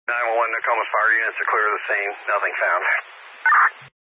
911 Nokomis fire units to clear the scene. Nothing found.